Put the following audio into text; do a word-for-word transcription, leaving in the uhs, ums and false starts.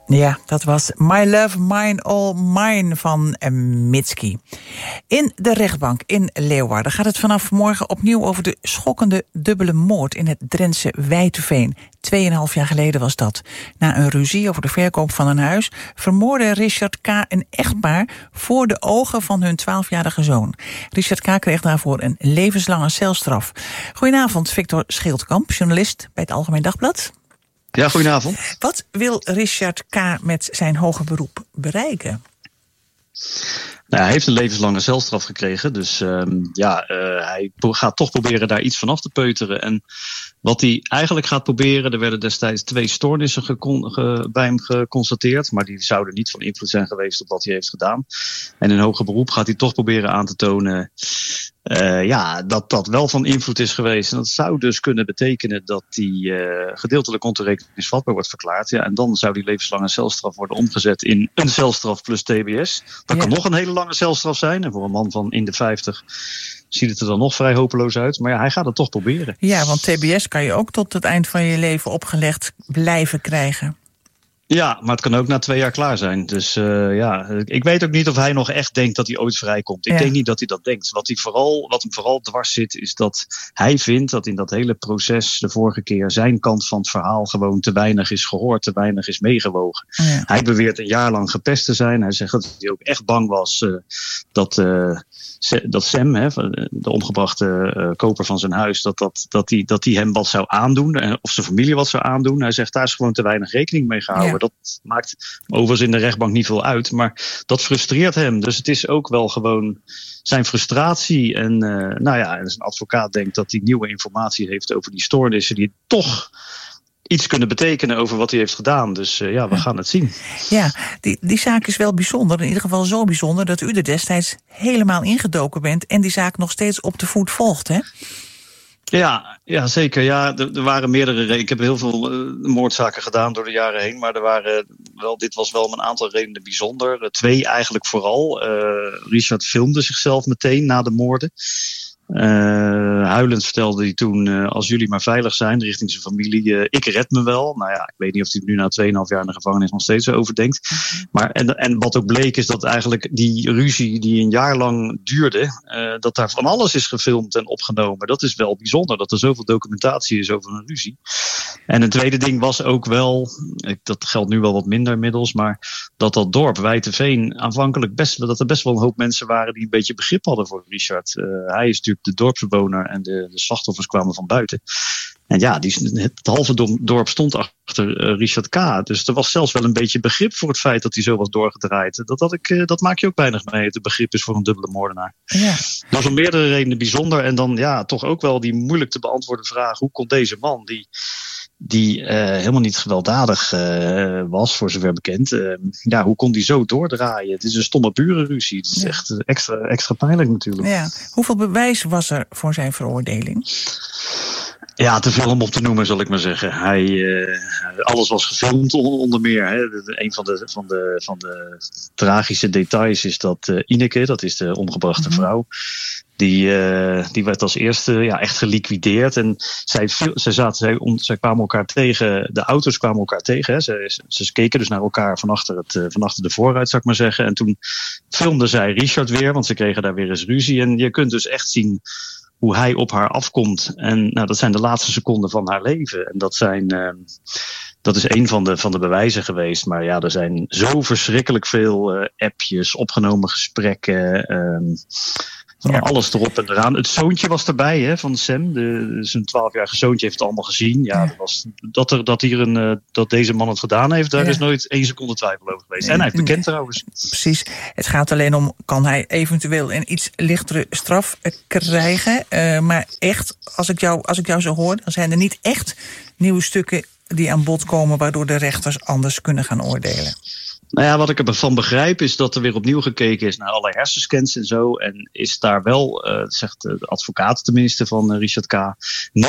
Ja, dat was My Love, Mine, All Mine van Mitski. In de rechtbank in Leeuwarden gaat het vanaf morgen opnieuw over de schokkende dubbele moord in het Drentse Wijteveen. Tweeënhalf jaar geleden was dat. Na een ruzie over de verkoop van een huis vermoordde Richard K. een echtpaar voor de ogen van hun twaalfjarige zoon. Richard K. kreeg daarvoor een levenslange celstraf. Goedenavond, Victor Schildkamp, journalist bij het Algemeen Dagblad. Ja, goedenavond. Wat wil Richard K. met zijn hoger beroep bereiken? Nou, hij heeft een levenslange celstraf gekregen. Dus um, ja, uh, hij gaat toch proberen daar iets vanaf te peuteren. En wat hij eigenlijk gaat proberen... er werden destijds twee stoornissen gekon, ge, bij hem geconstateerd... maar die zouden niet van invloed zijn geweest op wat hij heeft gedaan. En in hoger beroep gaat hij toch proberen aan te tonen... Uh, ja, dat dat wel van invloed is geweest. En dat zou dus kunnen betekenen dat die uh, gedeeltelijk ontoerekeningsvatbaar wordt verklaard. Ja, en dan zou die levenslange celstraf worden omgezet in een celstraf plus T B S. Dat ja. kan nog een hele lange celstraf zijn. En voor een man van in de vijftig ziet het er dan nog vrij hopeloos uit. Maar ja, hij gaat het toch proberen. Ja, want T B S kan je ook tot het eind van je leven opgelegd blijven krijgen. Ja, maar het kan ook na twee jaar klaar zijn. Dus uh, ja, ik weet ook niet of hij nog echt denkt dat hij ooit vrijkomt. Ik ja. denk niet dat hij dat denkt. Wat, hij vooral, wat hem vooral dwars zit, is dat hij vindt dat in dat hele proces de vorige keer zijn kant van het verhaal gewoon te weinig is gehoord, te weinig is meegewogen. Ja. Hij beweert een jaar lang gepest te zijn. Hij zegt dat hij ook echt bang was uh, dat... Uh, dat Sam, hè, de omgebrachte uh, koper van zijn huis, dat, dat, dat, die, dat die hem wat zou aandoen. Of zijn familie wat zou aandoen. Hij zegt, daar is gewoon te weinig rekening mee gehouden. Ja. Dat maakt overigens in de rechtbank niet veel uit. Maar dat frustreert hem. Dus het is ook wel gewoon zijn frustratie. En uh, nou ja, zijn advocaat denkt dat hij nieuwe informatie heeft over die stoornissen die toch iets kunnen betekenen over wat hij heeft gedaan. Dus uh, ja, we gaan het zien. Ja, die, die zaak is wel bijzonder. In ieder geval zo bijzonder dat u er destijds helemaal ingedoken bent en die zaak nog steeds op de voet volgt, hè? Ja, ja, zeker. Ja, er, er waren meerdere redenen. Ik heb heel veel uh, moordzaken gedaan door de jaren heen. Maar er waren wel, dit was wel om een aantal redenen bijzonder. Uh, twee eigenlijk vooral. Uh, Richard filmde zichzelf meteen na de moorden. Uh, huilend vertelde hij toen, uh, als jullie maar veilig zijn, richting zijn familie, uh, ik red me wel. Nou ja, ik weet niet of hij nu na tweeënhalf jaar in de gevangenis nog steeds zo over denkt. Maar, en, en wat ook bleek is dat eigenlijk die ruzie die een jaar lang duurde, uh, dat daar van alles is gefilmd en opgenomen. Dat is wel bijzonder, dat er zoveel documentatie is over een ruzie. En een tweede ding was ook wel, dat geldt nu wel wat minder inmiddels, maar dat dat dorp, Wijteveen, aanvankelijk best, dat er best wel een hoop mensen waren die een beetje begrip hadden voor Richard. Uh, hij is natuurlijk de dorpsbewoner en de, de slachtoffers kwamen van buiten. En ja, die, het halve dorp stond achter uh, Richard K. Dus er was zelfs wel een beetje begrip voor het feit dat hij zo was doorgedraaid. Dat, dat, ik, uh, dat maak je ook weinig mee, het begrip is voor een dubbele moordenaar. Ja. Dat is om meerdere redenen bijzonder. En dan ja, toch ook wel die moeilijk te beantwoorden vraag, hoe kon deze man, die... die uh, helemaal niet gewelddadig uh, was, voor zover bekend. Uh, ja, hoe kon die zo doordraaien? Het is een stomme burenruzie. Het is ja. echt extra, extra pijnlijk natuurlijk. Ja. Hoeveel bewijs was er voor zijn veroordeling? Ja, te veel om op te noemen, zal ik maar zeggen. Hij, uh, alles was gefilmd onder meer. Hè. Een van de, van, de, van de tragische details is dat uh, Ineke, dat is de omgebrachte mm-hmm. vrouw, Die, uh, die werd als eerste ja, echt geliquideerd. En zij, zij, zaten, zij, om, zij kwamen elkaar tegen, de auto's kwamen elkaar tegen. Hè. Ze, ze keken dus naar elkaar van achter, het, uh, van achter de voorruit, zou ik maar zeggen. En toen filmde zij Richard weer, want ze kregen daar weer eens ruzie. En je kunt dus echt zien hoe hij op haar afkomt. En nou, dat zijn de laatste seconden van haar leven. En dat zijn... Uh, Dat is een van de, van de bewijzen geweest. Maar ja, er zijn zo verschrikkelijk veel uh, appjes, opgenomen gesprekken. Um, Ja. Alles erop en eraan. Het zoontje was erbij, hè, van Sam. De, zijn twaalfjarige zoontje heeft het allemaal gezien. Ja, dat, was, dat, er, dat, hier een, uh, dat deze man het gedaan heeft, daar ja. is nooit één seconde twijfel over geweest. En hij heeft bekend trouwens. Precies. Het gaat alleen om, kan hij eventueel een iets lichtere straf krijgen? Uh, maar echt, als ik, jou, als ik jou zo hoor, dan zijn er niet echt nieuwe stukken die aan bod komen, waardoor de rechters anders kunnen gaan oordelen. Nou ja, wat ik ervan begrijp is dat er weer opnieuw gekeken is naar alle hersenscans en zo. En is daar wel, uh, zegt de advocaat tenminste van uh, Richard K.,